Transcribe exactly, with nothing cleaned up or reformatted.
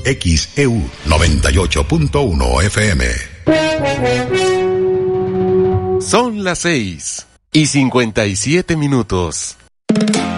X E U noventa y ocho punto uno F M. Son las seis y cincuenta y siete minutos.